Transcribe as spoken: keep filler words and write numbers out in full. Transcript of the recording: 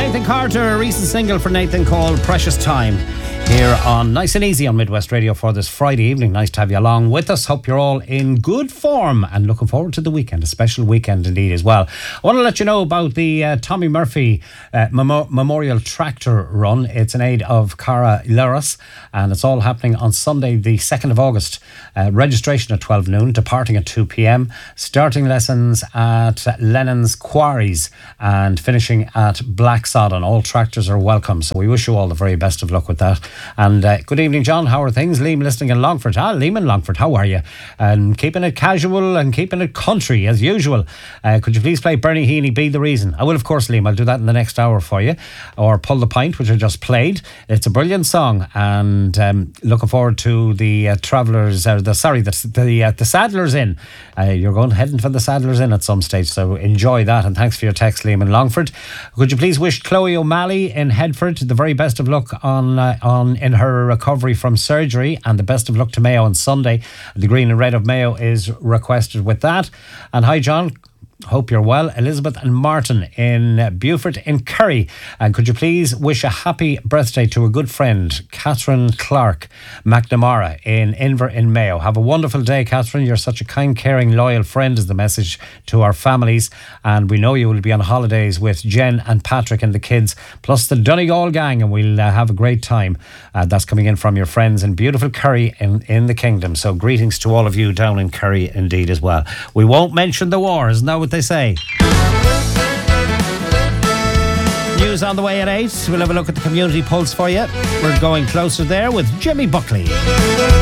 Nathan Carter, a recent single for Nathan called Precious Time, here on Nice and Easy on Midwest Radio for this Friday evening. Nice to have you along with us. Hope you're all in good form and looking forward to the weekend, a special weekend indeed as well. I want to let you know about the uh, Tommy Murphy uh, Mem- Memorial Tractor Run. It's in aid of Cara Leras, and it's all happening on Sunday the second of August. Uh, registration at twelve noon, departing at two p.m, starting lessons at Lennon's Quarries and finishing at Blacksodden. All tractors are welcome, so we wish you all the very best of luck with that. And uh, good evening, John. How are things? Liam listening in Longford. Ah, Liam in Longford, how are you? And keeping it casual and keeping it country as usual. Uh, could you please play Bernie Heaney, Be the Reason? I will, of course, Liam. I'll do that in the next hour for you. Or Pull the Pint, which I just played. It's a brilliant song, and um, looking forward to the uh, Travellers, uh, the sorry, the the, uh, the Saddlers Inn. Uh, you're going heading for the Saddlers Inn at some stage, so enjoy that. And thanks for your text, Liam in Longford. Could you please wish Chloe O'Malley in Headford the very best of luck on uh, on in her recovery from surgery, and the best of luck to Mayo on Sunday. The green and red of Mayo is requested with that. And hi, John. Hope you're well. Elizabeth and Martin in uh, Beaufort in Kerry. And could you please wish a happy birthday to a good friend, Catherine Clark McNamara in Inver in Mayo. Have a wonderful day, Catherine. You're such a kind, caring, loyal friend is the message to our families. And we know you will be on holidays with Jen and Patrick and the kids, plus the Donegal gang, and we'll uh, have a great time. Uh, that's coming in from your friends in beautiful Kerry in, in the Kingdom. So greetings to all of you down in Kerry indeed as well. We won't mention the war, isn't that what they say? News on the way at eight. We'll have a look at the community pulse for you. We're going closer there with Jimmy Buckley.